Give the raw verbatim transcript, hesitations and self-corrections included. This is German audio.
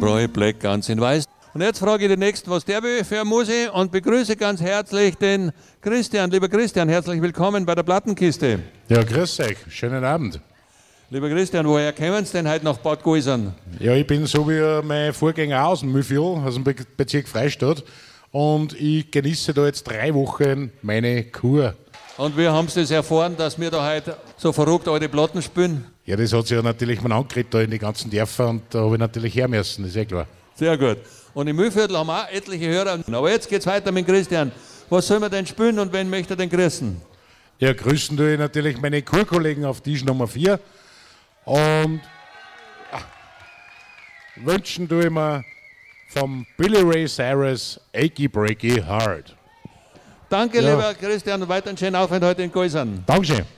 Roy Black ganz in weiß. Und jetzt frage ich den Nächsten, was der will für eine Musik und begrüße ganz herzlich den Christian. Lieber Christian, herzlich willkommen bei der Plattenkiste. Ja, grüß euch. Schönen Abend. Lieber Christian, woher kommen Sie denn heute nach Bad Gäusern? Ja, ich bin so wie mein Vorgänger aus dem Müfjell, aus dem Be- Bezirk Freistadt. Und ich genieße da jetzt drei Wochen meine Kur. Und wir haben es das erfahren, dass wir da heute so verrückt alte Platten spielen? Ja, das hat sich ja natürlich mal angekriegt da in die ganzen Dörfer und da habe ich natürlich her müssen, ist eh klar. Sehr gut. Und im Mühlviertel haben wir auch etliche Hörer. Aber jetzt geht's weiter mit Christian. Was soll man denn spielen und wen möchte er denn grüßen? Ja, grüßen tue ich natürlich meine Kurkollegen auf Tisch Nummer vier. Und ah, wünschen tue ich mir vom Billy Ray Cyrus Achy Breaky Heart. Danke, Ja. lieber Christian, und weiter einen schönen Aufenthalt heute in Gäusern. Dankeschön.